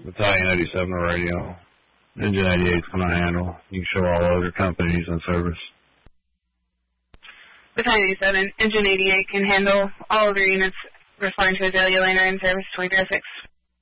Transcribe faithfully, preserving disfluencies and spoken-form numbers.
Battalion eighty-seven radio. Engine eighty-eight is going to handle. You can show all other companies in service. Battalion eighty-seven, Engine eighty-eight can handle all other units responding to Azalea Laner in service twenty-three oh six.